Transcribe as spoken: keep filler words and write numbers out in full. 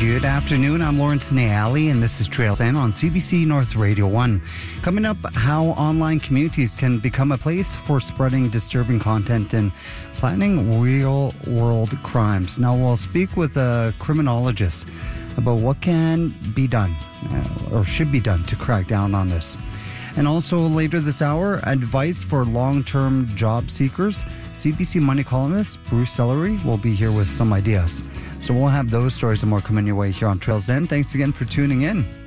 Good afternoon. I'm Lawrence Nayali, and this is Trails End on C B C North Radio one. Coming up, how online communities can become a place for spreading disturbing content and planning real-world crimes. Now, we'll speak with a criminologist about what can be done uh, or should be done to crack down on this. And also later this hour, advice for long-term job seekers. C B C Money columnist Bruce Sellery will be here with some ideas. So we'll have those stories and more coming your way here on Trails End. Thanks again for tuning in.